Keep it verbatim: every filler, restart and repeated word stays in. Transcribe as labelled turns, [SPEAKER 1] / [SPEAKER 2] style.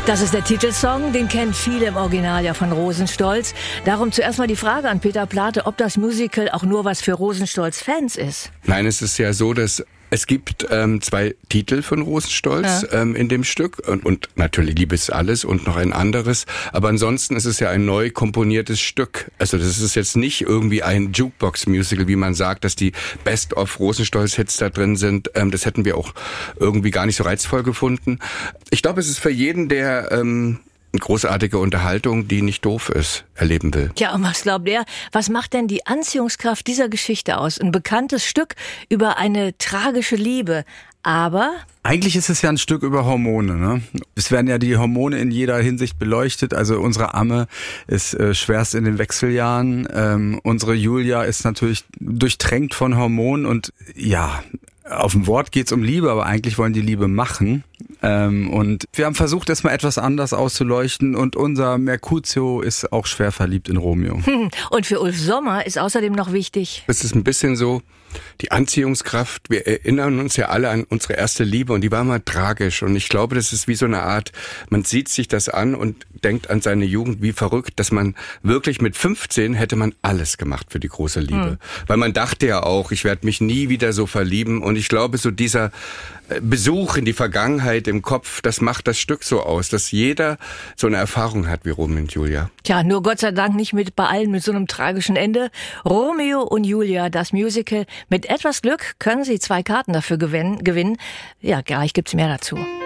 [SPEAKER 1] Das ist der Titelsong, den kennen viele im Original ja von Rosenstolz. Darum zuerst mal die Frage an Peter Plate, ob das Musical auch nur was für Rosenstolz-Fans ist.
[SPEAKER 2] Nein, es ist ja so, dass es gibt ähm, zwei Titel von Rosenstolz ja. ähm, in dem Stück und, und natürlich Liebe ist alles und noch ein anderes. Aber ansonsten ist es ja ein neu komponiertes Stück. Also das ist jetzt nicht irgendwie ein Jukebox-Musical, wie man sagt, dass die Best-of-Rosenstolz-Hits da drin sind. Ähm, das hätten wir auch irgendwie gar nicht so reizvoll gefunden. Ich glaube, es ist für jeden, der ähm, eine großartige Unterhaltung, die nicht doof ist, erleben will.
[SPEAKER 1] Ja, und was glaubt er? Was macht denn die Anziehungskraft dieser Geschichte aus? Ein bekanntes Stück über eine tragische Liebe, aber...
[SPEAKER 3] Eigentlich ist es ja ein Stück über Hormone, ne? Es werden ja die Hormone in jeder Hinsicht beleuchtet. Also unsere Amme ist äh, schwerst in den Wechseljahren. Ähm, unsere Julia ist natürlich durchtränkt von Hormonen und ja... Auf dem Wort geht's um Liebe, aber eigentlich wollen die Liebe machen. Ähm, und wir haben versucht, das mal etwas anders auszuleuchten. Und unser Mercutio ist auch schwer verliebt in Romeo.
[SPEAKER 1] Und für Ulf Sommer ist außerdem noch wichtig...
[SPEAKER 2] Es ist ein bisschen so, die Anziehungskraft, wir erinnern uns ja alle an unsere erste Liebe und die war mal tragisch. Und ich glaube, das ist wie so eine Art, man sieht sich das an und denkt an seine Jugend, wie verrückt, dass man wirklich mit fünfzehn hätte man alles gemacht für die große Liebe. Hm. Weil man dachte ja auch, ich werde mich nie wieder so verlieben. Und ich glaube, so dieser Besuch in die Vergangenheit im Kopf, das macht das Stück so aus, dass jeder so eine Erfahrung hat wie Romeo und Julia.
[SPEAKER 1] Tja, nur Gott sei Dank nicht mit bei allen mit so einem tragischen Ende. Romeo und Julia, das Musical. Mit etwas Glück können Sie zwei Karten dafür gewinnen. Ja, gleich gibt's mehr dazu.